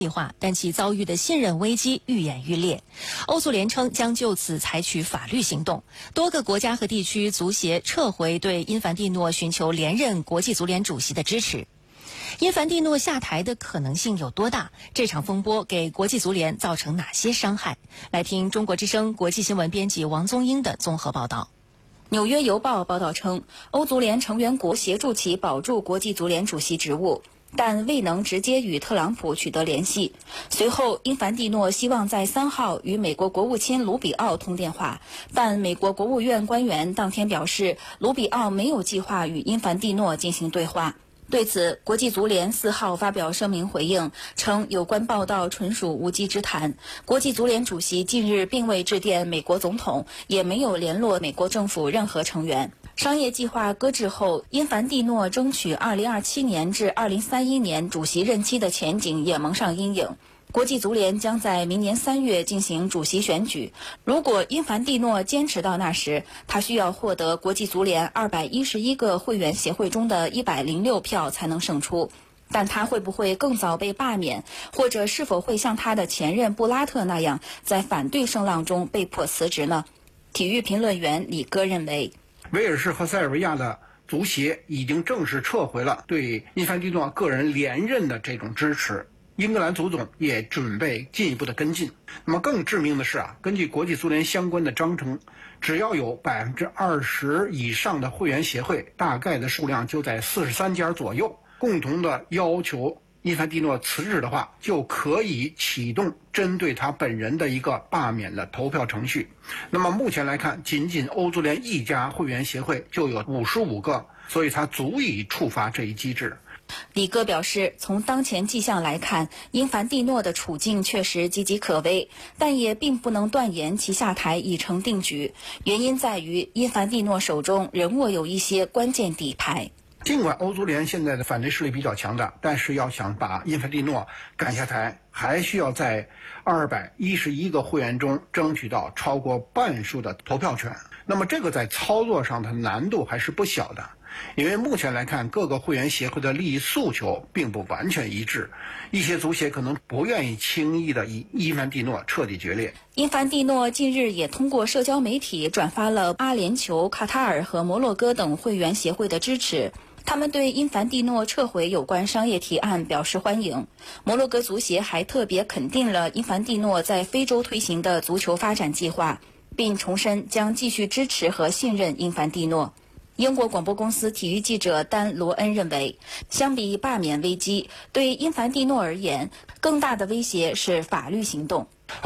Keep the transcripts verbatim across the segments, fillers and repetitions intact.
计划，但其遭遇的信任危机愈演愈烈。欧足联称将就此采取法律行动。多个国家和地区足协撤回对因凡蒂诺寻求连任国际足联主席的支持。因凡蒂诺下台的可能性有多大？这场风波给国际足联造成哪些伤害？来听中国之声国际新闻编辑王宗英的综合报道。 纽约邮报报道称，欧足联成员国协助其保住国际足联主席职务，但未能直接与特朗普取得联系。随后，因凡蒂诺希望在三号与美国国务卿卢比奥通电话，但美国国务院官员当天表示，卢比奥没有计划与因凡蒂诺进行对话。对此，国际足联四号发表声明回应，称有关报道纯属无稽之谈。国际足联主席近日并未致电美国总统，也没有联络美国政府任何成员。商业计划搁置后，因凡蒂诺争取二零二七年至二零三一年主席任期的前景也蒙上阴影。国际足联将在明年三月进行主席选举。如果因凡蒂诺坚持到那时，他需要获得国际足联二百一十一个会员协会中的一百零六票才能胜出。但他会不会更早被罢免，或者是否会像他的前任布拉特那样，在反对声浪中被迫辞职呢？体育评论员李戈认为， 威尔士和塞尔维亚的足协已经正式撤回了对因凡蒂诺个人连任的这种支持。英格兰足总也准备进一步的跟进。那么更致命的是啊，根据国际足联相关的章程，只要有百分之二十以上的会员协会，大概的数量就在四十三家左右，共同的要求因凡蒂诺辞职的话，就可以启动针对他本人的一个罢免的投票程序。那么目前来看，仅仅欧足联一家会员协会就有五十五个，所以它足以触发这一机制。 李戈表示，从当前迹象来看，因凡蒂诺的处境确实岌岌可危，但也并不能断言其下台已成定局。原因在于因凡蒂诺手中仍握有一些关键底牌。 尽管欧足联现在的反对势力比较强大，但是要想把因凡蒂诺赶下台，还需要在二百一十一个会员中争取到超过半数的投票权。那么这个在操作上的难度还是不小的。因为目前来看，各个会员协会的利益诉求并不完全一致，一些足协可能不愿意轻易的与因凡蒂诺彻底决裂。 因凡蒂诺近日也通过社交媒体转发了阿联酋、卡塔尔和摩洛哥等会员协会的支持，他们对因凡蒂诺撤回有关商业提案表示欢迎。摩洛哥足协还特别肯定了因凡蒂诺在非洲推行的足球发展计划，并重申将继续支持和信任因凡蒂诺。英国广播公司体育记者丹·罗恩认为，相比罢免危机，对因凡蒂诺而言，更大的威胁是法律行动。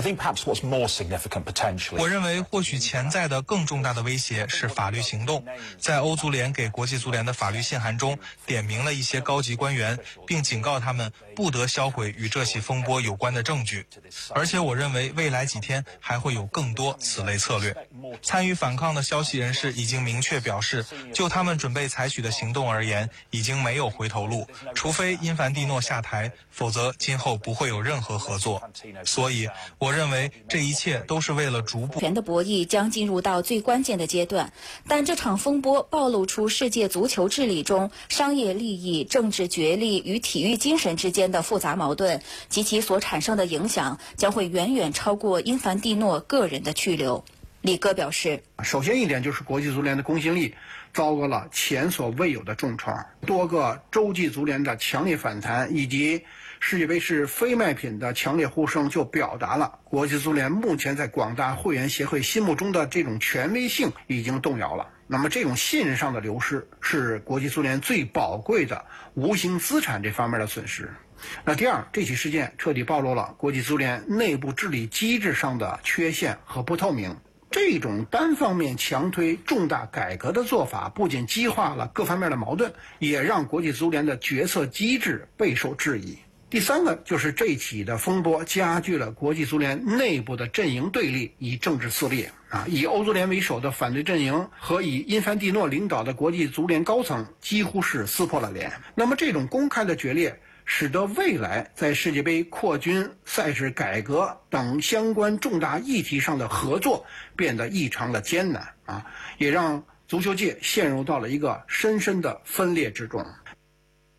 我认为或许潜在的更重大的威胁是法律行动。在欧足联给国际足联的法律信函中，点名了一些高级官员，并警告他们不得销毁与这起风波有关的证据。而且我认为未来几天还会有更多此类策略。参与反抗的消息人士已经明确表示，就他们准备采取的行动而言，已经没有回头路，除非因凡蒂诺下台，否则今后不会有任何合作。所以我认为这一切都是为了逐步权的博弈将进入到最关键的阶段，但这场风波暴露出世界足球治理中商业利益、政治角力与体育精神之间的复杂矛盾，及其所产生的影响将会远远超过因凡蒂诺个人的去留。李戈表示， 首先一点就是国际足联的公信力遭到了前所未有的重创，多个洲际足联的强烈反弹以及世界杯是非卖品的强烈呼声，就表达了国际足联目前在广大会员协会心目中的这种权威性已经动摇了。那么这种信任上的流失是国际足联最宝贵的无形资产这方面的损失。那第二，这起事件彻底暴露了国际足联内部治理机制上的缺陷和不透明。这种单方面强推重大改革的做法，不仅激化了各方面的矛盾，也让国际足联的决策机制备受质疑。第三个就是这起的风波加剧了国际足联内部的阵营对立与政治撕裂啊，以欧足联为首的反对阵营和以因凡蒂诺领导的国际足联高层几乎是撕破了脸。那么这种公开的决裂使得未来在世界杯扩军、赛事改革等相关重大议题上的合作变得异常的艰难啊，也让足球界陷入到了一个深深的分裂之中。